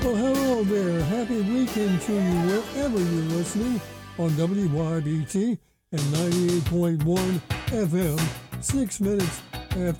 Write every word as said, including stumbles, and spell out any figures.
Well, hello there. Happy weekend to you wherever you're listening on W Y B T and ninety-eight point one F M, six minutes